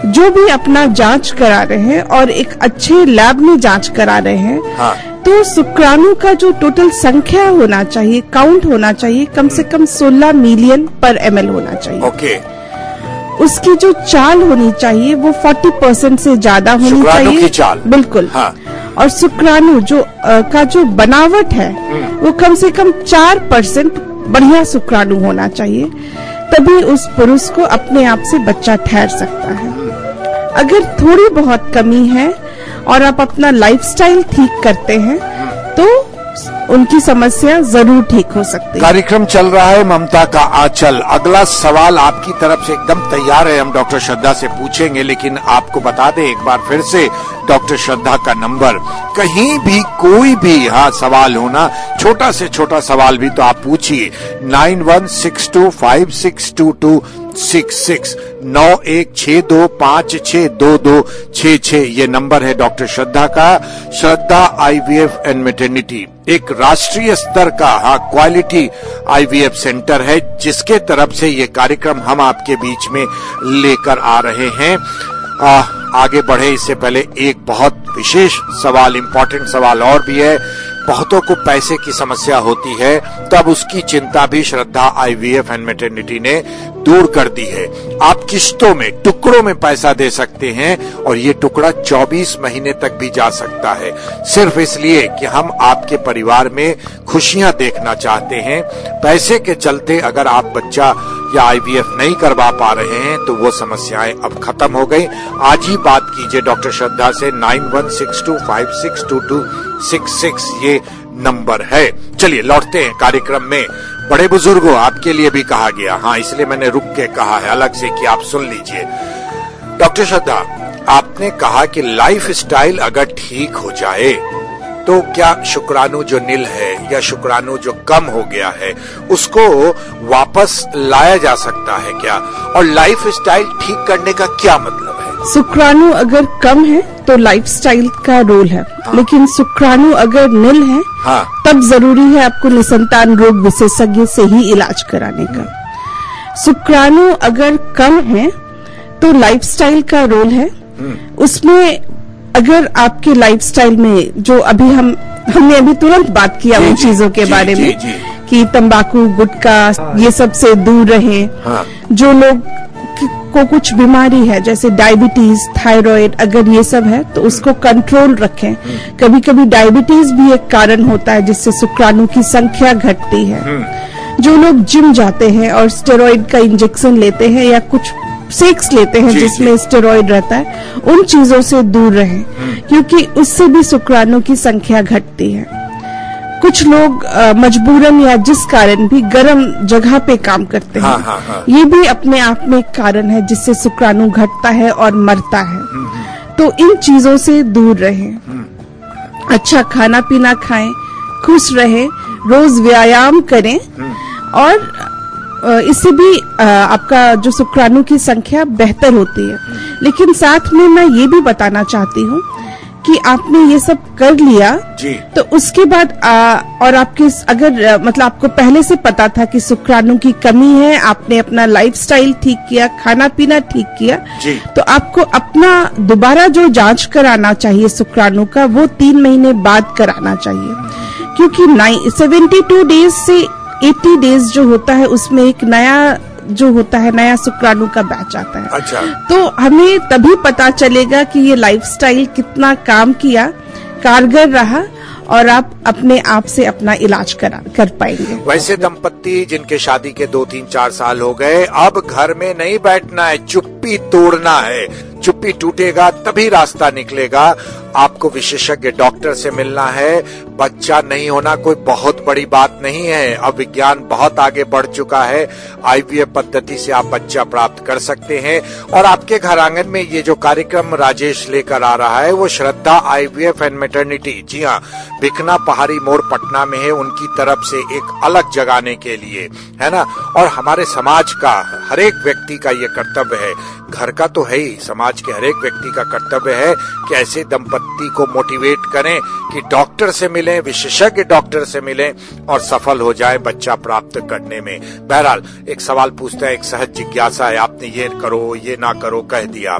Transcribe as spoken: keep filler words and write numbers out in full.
जो भी अपना जांच करा रहे हैं और एक अच्छे लैब में जांच करा रहे हैं, हाँ। तो शुक्राणु का जो टोटल संख्या होना चाहिए, काउंट होना चाहिए, कम से कम सोलह मिलियन पर एमएल होना चाहिए। ओके। उसकी जो चाल होनी चाहिए वो चालीस परसेंट से ज्यादा होनी चाहिए। की चाल। बिल्कुल, हाँ। और शुक्राणु जो आ, का जो बनावट है वो कम से कम चार परसेंट बढ़िया शुक्राणु होना चाहिए, तभी उस पुरुष को अपने आप से बच्चा ठहर सकता है। अगर थोड़ी बहुत कमी है और आप अपना लाइफस्टाइल ठीक करते हैं तो उनकी समस्या जरूर ठीक हो सकती है। कार्यक्रम चल रहा है ममता का आंचल। अगला सवाल आपकी तरफ से एकदम तैयार है, हम डॉक्टर श्रद्धा से पूछेंगे, लेकिन आपको बता दें एक बार फिर से डॉक्टर श्रद्धा का नंबर, कहीं भी कोई भी हाँ सवाल होना, छोटा से छोटा सवाल भी तो आप पूछिए। Nine one six to five six to to six six नौ एक छह दो पांच छह दो दो छह छह ये नंबर है डॉक्टर श्रद्धा का। श्रद्धा आईवीएफ एंड मैटरनिटी एक राष्ट्रीय स्तर का हाँ क्वालिटी आईवीएफ सेंटर है, जिसके तरफ से ये कार्यक्रम हम आपके बीच में लेकर आ रहे हैं। आ, आगे बढ़े इससे पहले एक बहुत विशेष सवाल, इम्पोर्टेंट सवाल और भी है। बहुतों को पैसे की समस्या होती है, तब उसकी चिंता भी श्रद्धा आईवीएफ एंड मैटरनिटी ने दूर कर दी है। आप किस्तों में, टुकड़ों में पैसा दे सकते हैं और ये टुकड़ा चौबीस महीने तक भी जा सकता है, सिर्फ इसलिए कि हम आपके परिवार में खुशियां देखना चाहते हैं। पैसे के चलते अगर आप बच्चा या आईवीएफ नहीं करवा पा रहे हैं तो वो समस्याएं अब खत्म हो गई। आज ही बात कीजिए डॉक्टर श्रद्धा से। Nine one six to five six to to six six ये नंबर है। चलिए लौटते हैं कार्यक्रम में। बड़े बुजुर्गों, आपके लिए भी कहा गया, हाँ इसलिए मैंने रुक के कहा है अलग से कि आप सुन लीजिए। डॉक्टर श्रद्धा, आपने कहा कि लाइफ स्टाइल अगर ठीक हो जाए तो क्या शुक्राणु जो नील है या शुक्राणु जो कम हो गया है उसको वापस लाया जा सकता है क्या? और लाइफ स्टाइल ठीक करने का क्या मतलब है? शुक्राणु अगर कम है तो लाइफस्टाइल का रोल है, हाँ। लेकिन शुक्राणु अगर नील है, हाँ। तब जरूरी है आपको निसंतान रोग विशेषज्ञ से ही इलाज कराने का। शुक्राणु अगर कम है तो लाइफस्टाइल का रोल है। उसमें अगर आपके लाइफस्टाइल में जो अभी हम हमने अभी तुरंत बात किया उन चीजों के जी, बारे जी, में जी, कि तंबाकू, गुटखा, हाँ। ये सब से दूर रहे, हाँ। जो लोग को कुछ बीमारी है जैसे डायबिटीज, थायराइड, अगर ये सब है तो उसको कंट्रोल रखें। कभी कभी डायबिटीज भी एक कारण होता है जिससे शुक्राणु की संख्या घटती है। जो लोग जिम जाते हैं और स्टेरॉइड का इंजेक्शन लेते हैं या कुछ सेक्स लेते हैं जिसमें स्टेरॉइड रहता है, उन चीजों से दूर रहें, क्योंकि उससे भी शुक्राणु की संख्या घटती है। कुछ लोग आ, मजबूरन या जिस कारण भी गर्म जगह पे काम करते हैं, हाँ, हाँ, हाँ। ये भी अपने आप में एक कारण है जिससे शुक्राणु घटता है और मरता है। तो इन चीजों से दूर रहें, अच्छा खाना पीना खाएं, खुश रहें, रोज व्यायाम करें और इससे भी आपका जो शुक्राणु की संख्या बेहतर होती है। लेकिन साथ में मैं ये भी बताना चाहती हूँ कि आपने ये सब कर लिया जी। तो उसके बाद आ, और आपके अगर मतलब आपको पहले से पता था कि शुक्राणु की कमी है, आपने अपना लाइफस्टाइल ठीक किया, खाना पीना ठीक किया जी। तो आपको अपना दोबारा जो जांच कराना चाहिए शुक्राणु का, वो तीन महीने बाद कराना चाहिए, क्योंकि सेवेंटी टू डेज से अस्सी डेज जो होता है उसमें एक नया जो होता है नया शुक्राणु का बैच आता है। अच्छा। तो हमें तभी पता चलेगा कि ये लाइफस्टाइल कितना काम किया, कारगर रहा और आप अपने आप से अपना इलाज करा कर पाएंगे। वैसे दंपत्ति जिनके शादी के दो तीन चार साल हो गए, अब घर में नहीं बैठना है, चुप्पी तोड़ना है। चुप्पी टूटेगा तभी रास्ता निकलेगा। आपको विशेषज्ञ डॉक्टर से मिलना है। बच्चा नहीं होना कोई बहुत बड़ी बात नहीं है, अब विज्ञान बहुत आगे बढ़ चुका है। आईवीएफ पद्धति से आप बच्चा प्राप्त कर सकते हैं। और आपके घर आंगन में ये जो कार्यक्रम राजेश लेकर आ रहा है वो श्रद्धा आईवीएफ एंड मैटरनिटी, जी हाँ, भिखना पहाड़ी मोड़ पटना में है, उनकी तरफ से एक अलग जगाने के लिए, है ना। और हमारे समाज का हर एक व्यक्ति का ये कर्तव्य है, घर का तो है ही, समाज के हर एक व्यक्ति का कर्तव्य है कि ऐसे दंपत्ति को मोटिवेट करें कि डॉक्टर से मिलें, विशेषज्ञ डॉक्टर से मिलें और सफल हो जाए बच्चा प्राप्त करने में। बहरहाल एक सवाल पूछता है, एक सहज जिज्ञासा है, आपने ये करो ये ना करो कह दिया।